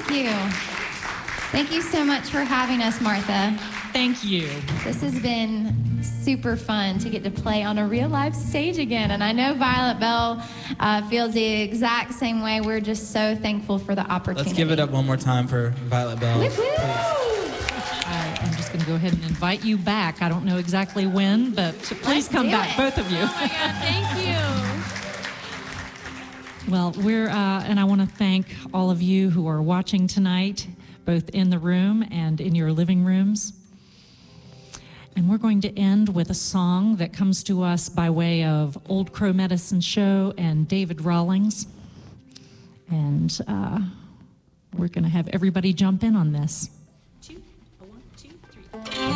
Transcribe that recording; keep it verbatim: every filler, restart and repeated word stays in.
Thank you. Thank you so much for having us, Martha. Thank you. This has been super fun to get to play on a real live stage again. And I know Violet Bell uh, feels the exact same way. We're just so thankful for the opportunity. Let's give it up one more time for Violet Bell. Woo-hoo! I, I'm just going to go ahead and invite you back. I don't know exactly when, but please Let's come do back, it. both of you. Oh my God, thank you. Well, we're, uh, and I want to thank all of you who are watching tonight, both in the room and in your living rooms. And we're going to end with a song that comes to us by way of Old Crow Medicine Show and David Rawlings. And uh, we're going to have everybody jump in on this.